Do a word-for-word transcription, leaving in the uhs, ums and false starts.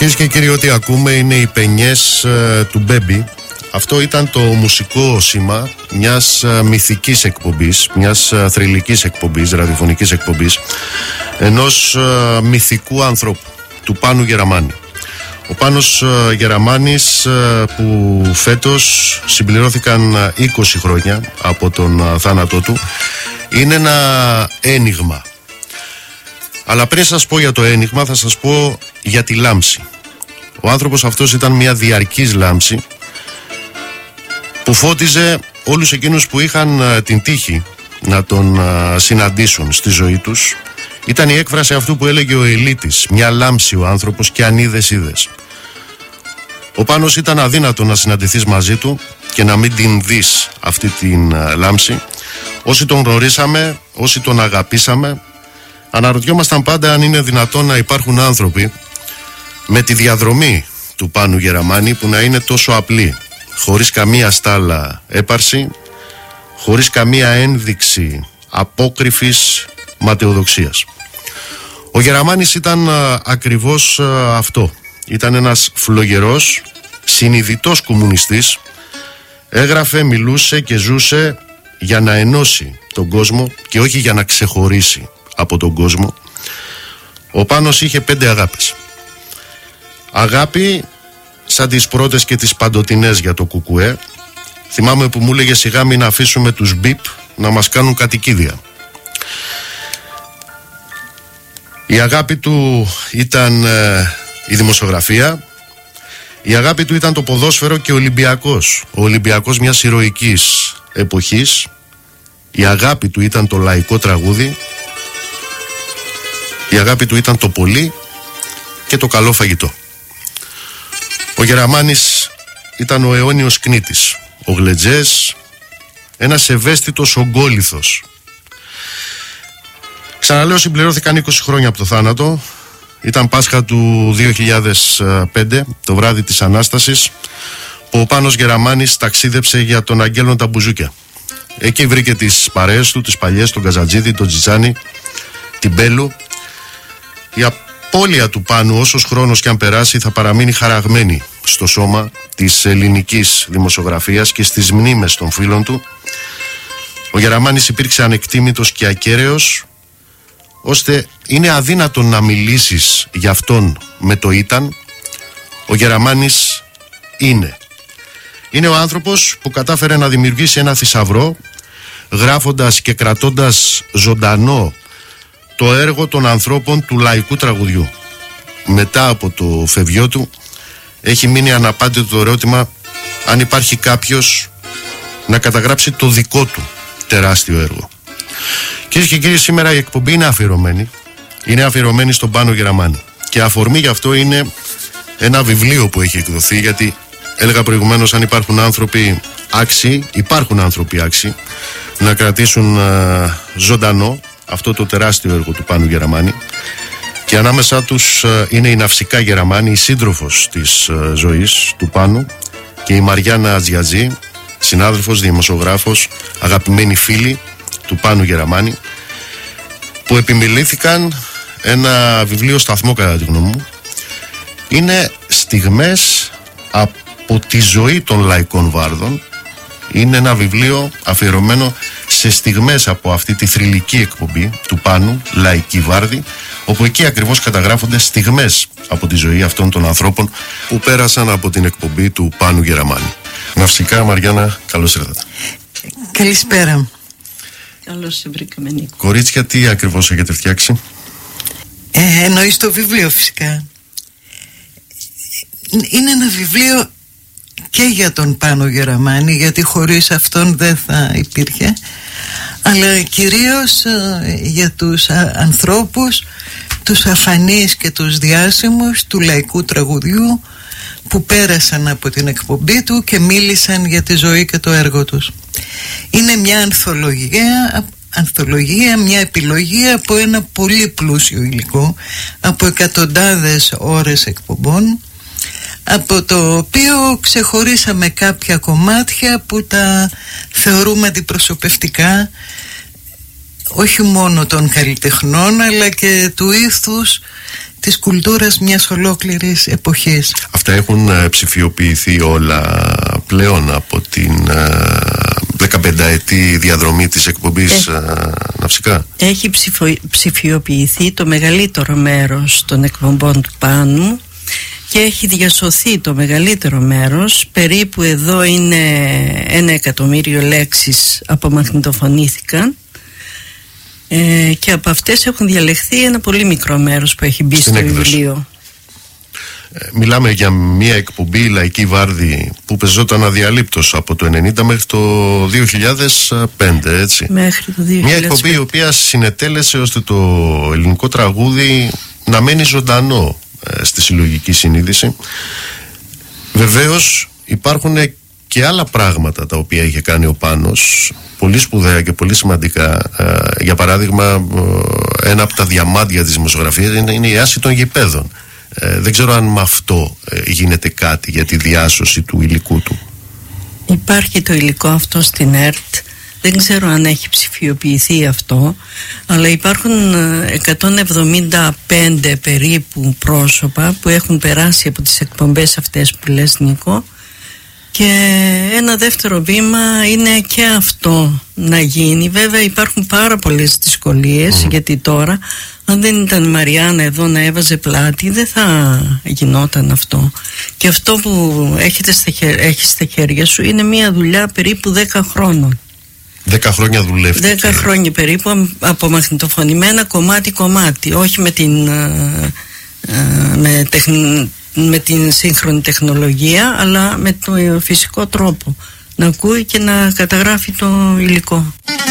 Κυρίες και κύριοι, ό,τι ακούμε είναι οι πενιές ε, του Μπέμπι. Αυτό ήταν το μουσικό σήμα μιας ε, μυθικής εκπομπής, μιας ε, θρυλικής εκπομπής, ραδιοφωνικής εκπομπής, ενός ε, μυθικού ανθρώπου, του Πάνου Γεραμάνη. Ο Πάνος ε, Γεραμάνης, ε, που φέτος συμπληρώθηκαν είκοσι χρόνια από τον ε, θάνατό του, είναι ένα ένιγμα. Αλλά πριν σας πω για το ένιγμα, θα σας πω για τη λάμψη. Ο άνθρωπος αυτός ήταν μια διαρκής λάμψη που φώτιζε όλους εκείνους που είχαν την τύχη να τον συναντήσουν στη ζωή τους. Ήταν η έκφραση αυτού που έλεγε ο Ελίτης: μια λάμψη ο άνθρωπος και αν είδες είδες. Ο Πάνος ήταν αδύνατο να συναντηθείς μαζί του και να μην την δεις αυτή την λάμψη. Όσοι τον γνωρίσαμε, όσοι τον αγαπήσαμε, αναρωτιόμασταν πάντα αν είναι δυνατόν να υπάρχουν άνθρωποι με τη διαδρομή του Πάνου Γεραμάνη που να είναι τόσο απλή, χωρίς καμία στάλα έπαρση, χωρίς καμία ένδειξη απόκρυφης ματαιοδοξίας. Ο Γεραμάνης ήταν α, ακριβώς α, αυτό. Ήταν ένας φλογερός, συνειδητός κομμουνιστής. Έγραφε, μιλούσε και ζούσε για να ενώσει τον κόσμο και όχι για να ξεχωρίσει από τον κόσμο. Ο Πάνος είχε πέντε αγάπες. Αγάπη σαν τις πρώτες και τις παντοτινές για το κουκουέ. Θυμάμαι που μου έλεγε σιγά μην αφήσουμε τους μπιπ να μας κάνουν κατοικίδια. Η αγάπη του ήταν ε, η δημοσιογραφία. Η αγάπη του ήταν το ποδόσφαιρο και ο Ολυμπιακός. Ο Ολυμπιακός μιας ηρωικής εποχής. Η αγάπη του ήταν το λαϊκό τραγούδι. Η αγάπη του ήταν το πολύ και το καλό φαγητό. Ο Γεραμάνης ήταν ο αιώνιος κνήτης, ο γλετζές, ένας ευαίσθητος ογκόλιθος. Ξαναλέω, συμπληρώθηκαν είκοσι χρόνια από το θάνατο. Ήταν Πάσχα του δύο χιλιάδες πέντε, το βράδυ της Ανάστασης, που ο Πάνος Γεραμάνης ταξίδεψε για τον Αγγέλων Μπουζούκια. Εκεί βρήκε τις παρέες του, τις παλιές, τον Καζατζίδη, τον Τζιτζάνη, την Μπέλου. Η απώλεια του Πάνου, όσος χρόνος και αν περάσει, θα παραμείνει χαραγμένη στο σώμα της ελληνικής δημοσιογραφίας και στις μνήμες των φίλων του. Ο Γεραμάνης υπήρξε ανεκτήμητος και ακέραιος, ώστε είναι αδύνατο να μιλήσεις για αυτόν με το ήταν. Ο Γεραμάνης είναι. Είναι ο άνθρωπος που κατάφερε να δημιουργήσει ένα θησαυρό, γράφοντας και κρατώντας ζωντανό το έργο των ανθρώπων του λαϊκού τραγουδιού. Μετά από το φευγιό του έχει μείνει αναπάντητο το ερώτημα αν υπάρχει κάποιος να καταγράψει το δικό του τεράστιο έργο. Κυρίες και κύριοι, σήμερα η εκπομπή είναι αφιερωμένη. Είναι αφιερωμένη στον Πάνο Γεραμάνη. Και αφορμή γι' αυτό είναι ένα βιβλίο που έχει εκδοθεί, γιατί έλεγα προηγουμένως, αν υπάρχουν άνθρωποι άξιοι, υπάρχουν άνθρωποι άξιοι να κρατήσουν α, ζωντανό αυτό το τεράστιο έργο του Πάνου Γεραμάνη. Και ανάμεσά τους α, είναι η Ναυσικά Γεραμάνη, η σύντροφος της α, ζωής του Πάνου, και η Μαριάννα Ατζιατζή, συνάδελφος, δημοσιογράφος, αγαπημένη φίλη του Πάνου Γεραμάνη, που επιμελήθηκαν ένα βιβλίο σταθμό, κατά τη γνώμη μου. Είναι στιγμές από τη ζωή των λαϊκών βάρδων. Είναι ένα βιβλίο αφιερωμένο σε στιγμές από αυτή τη θρυλική εκπομπή του Πάνου, Λαϊκή Βάρδη, όπου εκεί ακριβώς καταγράφονται στιγμές από τη ζωή αυτών των ανθρώπων που πέρασαν από την εκπομπή του Πάνου Γεραμάνη. Ναυσικά, Μαριάννα, καλώς ήρθατε. Καλησπέρα. Καλώς σε βρήκαμε, Νίκο. Κορίτσια, τι ακριβώς έχετε φτιάξει? Ε, εννοείς το βιβλίο, φυσικά. Είναι ένα βιβλίο και για τον Πάνο Γεραμάνη, γιατί χωρίς αυτόν δεν θα υπήρχε, αλλά κυρίως ε, για τους α, ανθρώπους, τους αφανείς και τους διάσημους του λαϊκού τραγουδιού, που πέρασαν από την εκπομπή του και μίλησαν για τη ζωή και το έργο τους. Είναι μια ανθολογία, ανθολογία, μια επιλογή από ένα πολύ πλούσιο υλικό, από εκατοντάδες ώρες εκπομπών, από το οποίο ξεχωρίσαμε κάποια κομμάτια που τα θεωρούμε αντιπροσωπευτικά, όχι μόνο των καλλιτεχνών αλλά και του ήθους της κουλτούρας μιας ολόκληρης εποχής. Αυτά έχουν ε, ψηφιοποιηθεί όλα πλέον από την ε, δεκαπενταετή διαδρομή της εκπομπής ε, ε, Ναυσικά. Έχει ψηφο, ψηφιοποιηθεί το μεγαλύτερο μέρος των εκπομπών του Πάνου και έχει διασωθεί το μεγαλύτερο μέρος. Περίπου εδώ είναι ένα εκατομμύριο λέξεις απομαγνητοφωνήθηκαν. Ε, και από αυτές έχουν διαλεχθεί ένα πολύ μικρό μέρος που έχει μπει στην στο έκδοση. Βιβλίο. Ε, μιλάμε για μια εκπομπή Λαϊκή Βάρδη που πεζόταν αδιαλείπτως από το ενενήντα μέχρι το δύο χιλιάδες πέντε, έτσι. Μέχρι το δύο χιλιάδες πέντε. Μια εκπομπή η οποία συνετέλεσε ώστε το ελληνικό τραγούδι να μένει ζωντανό ε, στη συλλογική συνείδηση. Βεβαίως υπάρχουν και άλλα πράγματα τα οποία είχε κάνει ο Πάνος, πολύ σπουδαία και πολύ σημαντικά. Ε, για παράδειγμα, ε, ένα από τα διαμάντια της δημοσιογραφίας είναι, είναι η άση των γηπέδων. Ε, δεν ξέρω αν με αυτό ε, γίνεται κάτι για τη διάσωση του υλικού του. Υπάρχει το υλικό αυτό στην ΕΡΤ. Δεν ξέρω αν έχει ψηφιοποιηθεί αυτό, αλλά υπάρχουν εκατόν εβδομήντα πέντε περίπου πρόσωπα που έχουν περάσει από τις εκπομπές αυτές που λες, Νίκο. Και ένα δεύτερο βήμα είναι και αυτό να γίνει. Βέβαια υπάρχουν πάρα πολλές δυσκολίες, mm. γιατί τώρα αν δεν ήταν η Μαριάννα εδώ να έβαζε πλάτη δεν θα γινόταν αυτό. Και αυτό που έχετε στα χέρια, έχεις στα χέρια σου είναι μια δουλειά περίπου δέκα χρόνων. Δέκα χρόνια δουλεύτηκε. Δέκα χρόνια περίπου, απομαγνητοφωνημένα κομμάτι-κομμάτι, όχι με την, με, τεχν, με την σύγχρονη τεχνολογία, αλλά με το φυσικό τρόπο. Να ακούει και να καταγράφει το υλικό.